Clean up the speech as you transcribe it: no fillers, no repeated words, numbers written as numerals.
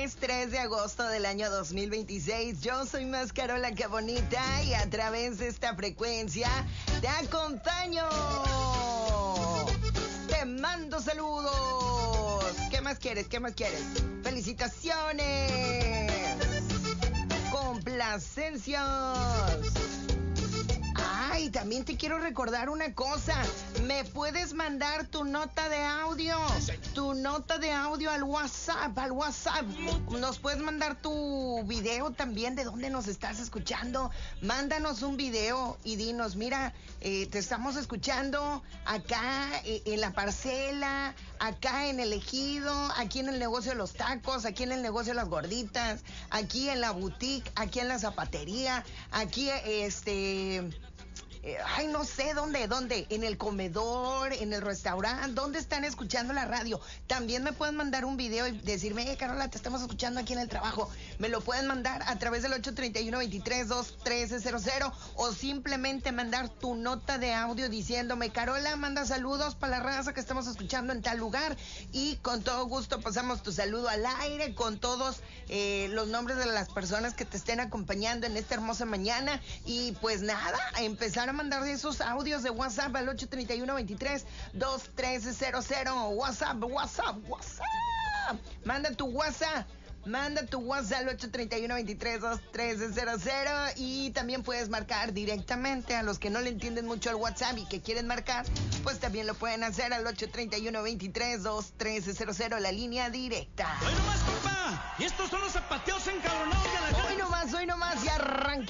lunes 3 de agosto del año 2026. Yo soy más Carola que bonita y a través de esta frecuencia te acompaño. Te mando saludos. ¿Qué más quieres? ¿Qué más quieres? Felicitaciones. Complacencias. Ay, también te quiero recordar una cosa. ¿Me puedes mandar tu nota de audio? Tu nota de audio al WhatsApp, Nos puedes mandar tu video también de dónde nos estás escuchando. Mándanos un video y dinos, mira, te estamos escuchando acá en la parcela, acá en el ejido, aquí en el negocio de los tacos, aquí en el negocio de las gorditas, aquí en la boutique, aquí en la zapatería, aquí ay, no sé dónde, en el comedor, en el restaurante, ¿dónde están escuchando la radio? También me pueden mandar un video y decirme, Carola, te estamos escuchando aquí en el trabajo. Me lo pueden mandar a través del 831-23-21300 o simplemente mandar tu nota de audio diciéndome, Carola, manda saludos para la raza que estamos escuchando en tal lugar y con todo gusto pasamos tu saludo al aire con todos los nombres de las personas que te estén acompañando en esta hermosa mañana y pues nada, a empezar a mandar esos audios de WhatsApp al 831-23-21300. WhatsApp. Manda tu WhatsApp al 831-23-21300 y también puedes marcar directamente a los que no le entienden mucho el WhatsApp y que quieren marcar, pues también lo pueden hacer al 831-23-21300, la línea directa. Hoy nomás, compa, y estos son los zapateos encabronados de la calle. Hoy nomás, y arranca.